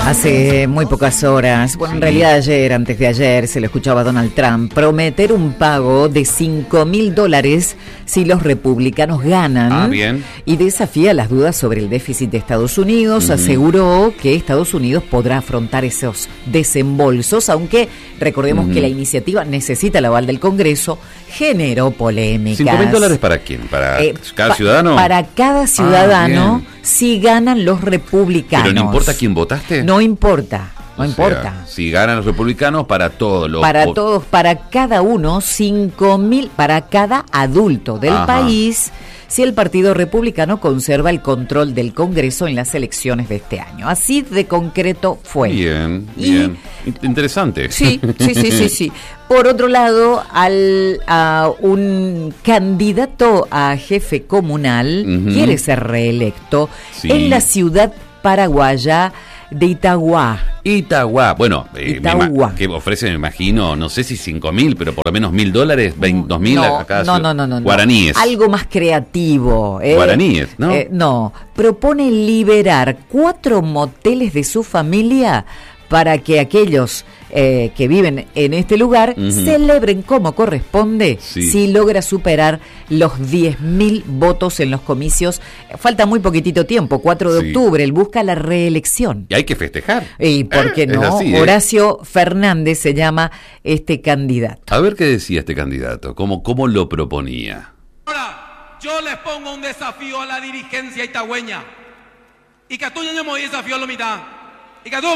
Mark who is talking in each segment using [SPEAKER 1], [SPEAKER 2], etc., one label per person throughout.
[SPEAKER 1] Hace muy pocas horas, bueno, en realidad ayer, antes de ayer, se le escuchaba a Donald Trump prometer un pago de $5.000 si los republicanos ganan.
[SPEAKER 2] Bien.
[SPEAKER 1] Y desafía las dudas sobre el déficit de Estados Unidos. Aseguró que Estados Unidos podrá afrontar esos desembolsos, aunque recordemos que la iniciativa necesita el aval del Congreso. Generó polémicas.
[SPEAKER 2] $5.000 ¿para quién? ¿Para cada ciudadano?
[SPEAKER 1] Para cada ciudadano, si ganan los republicanos.
[SPEAKER 2] ¿Pero no importa quién votaste?
[SPEAKER 1] No importa. No importa.
[SPEAKER 2] Sea, si ganan los republicanos, para todos los...
[SPEAKER 1] Para todos, para cada uno, 5.000, para cada adulto del país, si el Partido Republicano conserva el control del Congreso en las elecciones de este año. Así de concreto fue.
[SPEAKER 2] Bien, bien. Interesante.
[SPEAKER 1] Sí. Por otro lado, a un candidato a jefe comunal quiere ser reelecto en la ciudad paraguaya de Itagua.
[SPEAKER 2] Bueno,
[SPEAKER 1] Itagua.
[SPEAKER 2] que ofrece, me imagino, no sé si 5.000, pero por lo menos $1.000, $2.000 a cada ciudad.
[SPEAKER 1] No.
[SPEAKER 2] Guaraníes.
[SPEAKER 1] Algo más creativo.
[SPEAKER 2] Guaraníes, ¿no?
[SPEAKER 1] No, propone liberar 4 moteles de su familia para que aquellos que viven en este lugar celebren como corresponde si logra superar los 10.000 votos en los comicios. Falta muy poquitito tiempo, 4 de octubre, él busca la reelección.
[SPEAKER 2] Y hay que festejar.
[SPEAKER 1] ¿Y por qué no?
[SPEAKER 2] Así,
[SPEAKER 1] Horacio Fernández se llama este candidato.
[SPEAKER 2] A ver qué decía este candidato, cómo lo proponía.
[SPEAKER 3] Ahora, yo les pongo un desafío a la dirigencia itagüeña. Y que tú no me desafío a la mitad. Y que tú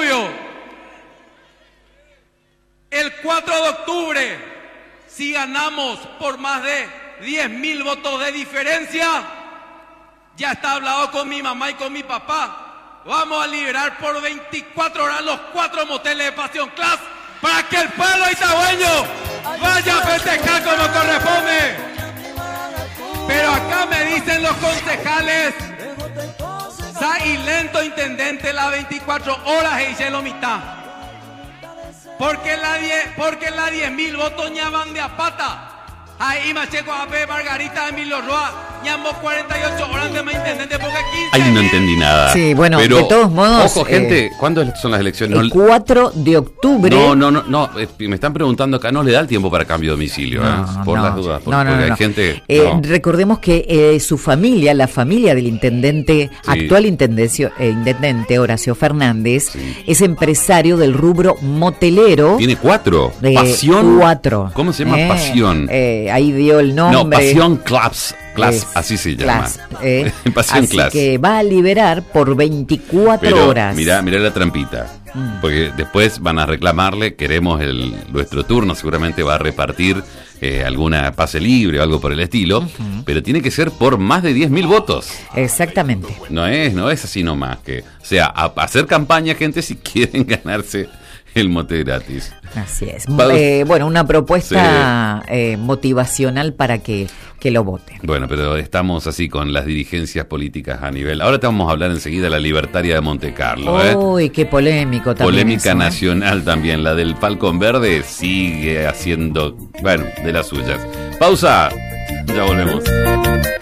[SPEAKER 3] el 4 de octubre, si ganamos por más de 10.000 votos de diferencia, ya está hablado con mi mamá y con mi papá. Vamos a liberar por 24 horas los 4 moteles de Pasión Class para que el pueblo itagüeño vaya a festejar como corresponde. Pero acá me dicen los concejales, y lento intendente, las 24 horas e hice la mitad. Porque la 10.000 votos ya van de a pata. Ahí Macheco AP, Margarita, Emilio Roa, ñambo 48 horas de más intendente porque 15.
[SPEAKER 2] Ahí no entendí nada.
[SPEAKER 1] Sí, bueno,
[SPEAKER 2] pero,
[SPEAKER 1] de todos modos.
[SPEAKER 2] Ojo, gente, ¿cuándo son las elecciones?
[SPEAKER 1] El 4 de octubre.
[SPEAKER 2] No, me están preguntando acá, no le da el tiempo para cambio de domicilio, por las dudas. Porque hay gente.
[SPEAKER 1] Recordemos que su familia, la familia del intendente, actual intendente Horacio Fernández, es empresario del rubro motelero.
[SPEAKER 2] Tiene 4. Pasión.
[SPEAKER 1] 4.
[SPEAKER 2] ¿Cómo se llama Pasión?
[SPEAKER 1] Ahí dio el nombre.
[SPEAKER 2] No, Pasión Class, así se llama. Pasión
[SPEAKER 1] así
[SPEAKER 2] Class.
[SPEAKER 1] Que va a liberar por 24 horas.
[SPEAKER 2] Mirá la trampita. Porque después van a reclamarle, queremos nuestro turno, seguramente va a repartir alguna pase libre o algo por el estilo, pero tiene que ser por más de 10.000 votos.
[SPEAKER 1] Exactamente.
[SPEAKER 2] No es así nomás, o sea, hacer campaña, gente, si quieren ganarse el mote gratis.
[SPEAKER 1] Así es. Bueno, una propuesta motivacional para que lo voten.
[SPEAKER 2] Bueno, pero estamos así con las dirigencias políticas a nivel. Ahora te vamos a hablar enseguida de la libertaria de Monte Carlo.
[SPEAKER 1] Uy, qué polémico también.
[SPEAKER 2] Polémica
[SPEAKER 1] eso,
[SPEAKER 2] nacional también. La del Falcón Verde sigue haciendo, de las suyas. Pausa. Ya volvemos.